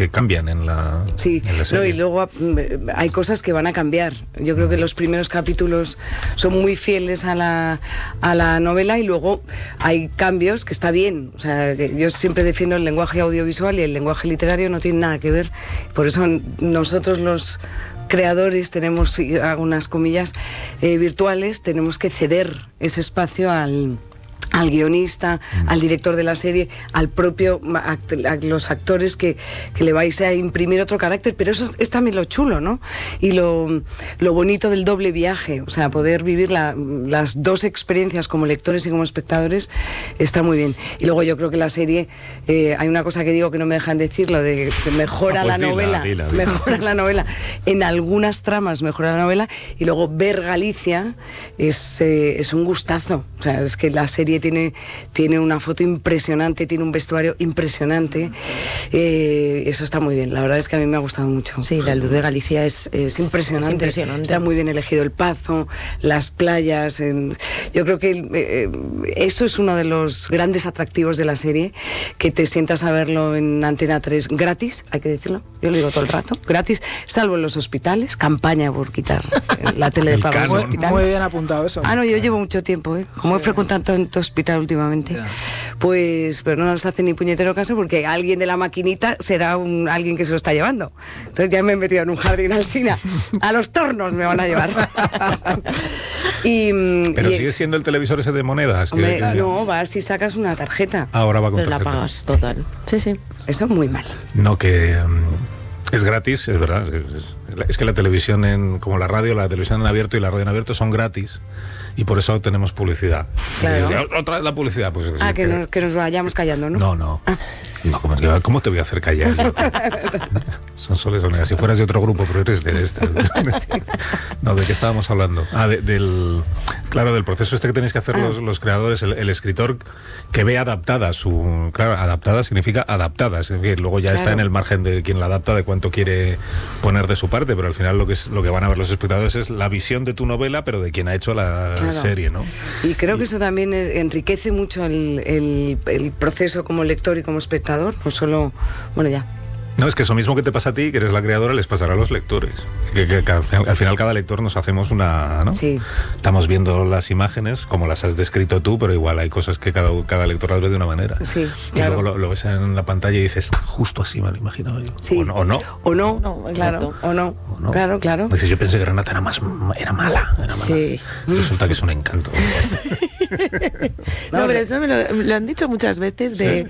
que cambian en la serie. No, y luego hay cosas que van a cambiar. Yo creo que los primeros capítulos son muy fieles a la novela, y luego hay cambios que está bien. O sea, que yo siempre defiendo el lenguaje audiovisual, y el lenguaje literario no tiene nada que ver. Por eso nosotros los creadores tenemos, hago unas comillas virtuales, tenemos que ceder ese espacio al guionista, al director de la serie, al propio, a los actores que le vais a imprimir otro carácter, pero eso es también lo chulo, ¿no? Y lo bonito del doble viaje, o sea, poder vivir las dos experiencias como lectores y como espectadores, está muy bien. Y luego yo creo que la serie, hay una cosa que digo que no me dejan decir, lo de que mejora la novela, mejora la novela, en algunas tramas mejora la novela, y luego ver Galicia es un gustazo, o sea, es que la serie tiene una foto impresionante, tiene un vestuario impresionante, eso está muy bien, la verdad es que a mí me ha gustado mucho. Sí, la luz de Galicia es impresionante. Está muy bien elegido el Pazo, las playas, yo creo que eso es uno de los grandes atractivos de la serie, que te sientas a verlo en Antena 3 gratis, hay que decirlo, yo lo digo todo el rato, gratis, salvo en los hospitales, campaña por quitar la tele de pago en los hospitales. Muy bien apuntado eso. No, yo llevo mucho tiempo, como he frecuentado tanto hospital últimamente, pues, pero no nos hace ni puñetero caso, porque alguien de la maquinita será alguien que se lo está llevando. Entonces ya me he metido en un jardín alsina, a los tornos me van a llevar. Pero sigue siendo el televisor ese de monedas. Hombre, no, vas si sacas una tarjeta. Ahora va con pero tarjeta. la pagas total. Sí. Eso muy mal. No, que es gratis, es verdad. Es que la televisión, como la radio, la televisión en abierto y la radio en abierto son gratis. Y por eso tenemos publicidad. Claro. Otra vez la publicidad. Pues, que nos vayamos callando, ¿no? No. No, ¿cómo te voy a hacer callar? Son soles sonegas. Si fueras de otro grupo, pero eres de este. No, ¿de qué estábamos hablando? Del proceso que tenéis que hacer los creadores, el escritor que ve adaptada adaptada significa adaptada. Es decir, luego ya está en el margen de quien la adapta, de cuánto quiere poner de su parte, pero al final lo que van a ver los espectadores es la visión de tu novela, pero de quien ha hecho la serie, ¿no? Y creo que eso también enriquece mucho el proceso como lector y como espectador. No solo, ya. No, es que eso mismo que te pasa a ti, que eres la creadora, les pasará a los lectores. Que al final cada lector nos hacemos una, ¿no? Sí. Estamos viendo las imágenes, como las has descrito tú, pero igual hay cosas que cada lector las ve de una manera. Sí, y luego lo ves en la pantalla y dices, justo así me lo he imaginado yo. Sí. O no. Claro. Claro. Dices, yo pensé que Renata era mala. Sí. Resulta que es un encanto. No, pero eso me lo han dicho muchas veces de...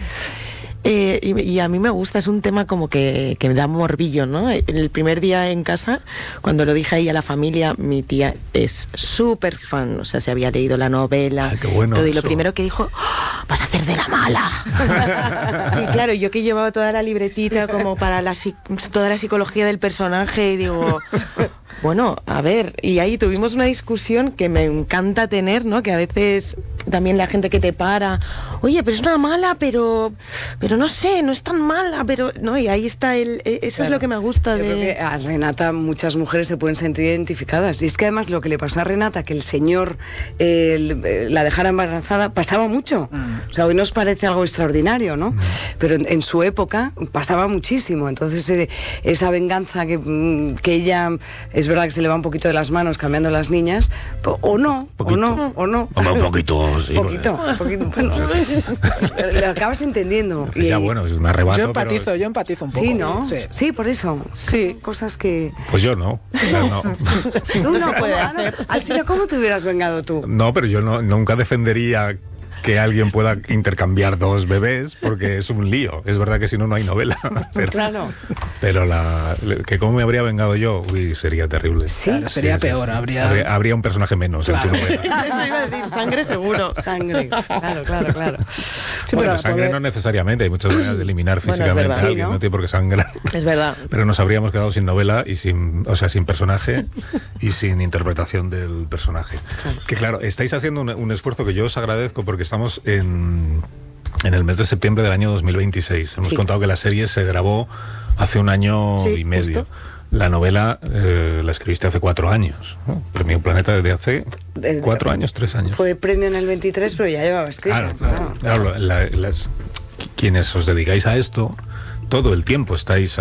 Y a mí me gusta, es un tema como que me da morbillo, ¿no? El primer día en casa, cuando lo dije ahí a la familia, mi tía es súper fan, o sea, se había leído la novela, qué bueno todo, y eso. lo primero que dijo, vas a hacer de la mala. Y claro, yo que llevaba toda la libretita como para toda la psicología del personaje, y digo... Bueno, a ver, y ahí tuvimos una discusión que me encanta tener, ¿no? Que a veces también la gente que te para, oye, pero es una mala, pero no sé, no es tan mala, pero no, y ahí está eso es lo que me gusta. Yo creo que a Renata muchas mujeres se pueden sentir identificadas, y es que además lo que le pasó a Renata, que el señor la dejara embarazada, pasaba mucho. O sea, hoy nos parece algo extraordinario, ¿no? Pero en su época pasaba muchísimo. Entonces esa venganza que ella, es verdad que se le va un poquito de las manos cambiando las niñas, o no. Un poquito, sí. Poquito. Bueno, lo acabas entendiendo. Entonces, ya bueno, es un arrebato. Yo empatizo un poco. Sí, ¿no? Sí, por eso. Sí. Cosas que... Pues yo no. Tú no se puede hacer. Alsina, ¿cómo te hubieras vengado tú? No, pero yo nunca defendería que alguien pueda intercambiar dos bebés, porque es un lío. Es verdad que si no, no hay novela. Claro. Pero que cómo me habría vengado yo, sería terrible. Sí, claro, sería peor. Habría un personaje menos en tu novela. Eso iba a decir, sangre seguro. Sangre, claro. Sí, bueno, sangre no necesariamente, hay muchas maneras de eliminar físicamente verdad, a alguien, ¿no? no tiene por qué sangrar. Es verdad. Pero nos habríamos quedado sin novela y sin personaje y sin interpretación del personaje. Que claro, estáis haciendo un esfuerzo que yo os agradezco, porque estamos en el mes de septiembre del año 2026. Hemos contado que la serie se grabó hace un año y medio. Justo. La novela la escribiste hace 4 años, ¿no? Premio Planeta desde hace 4 años, 3 años. Fue premio en el 23, pero ya llevaba escrita. Claro, quienes os dedicáis a esto, todo el tiempo estáis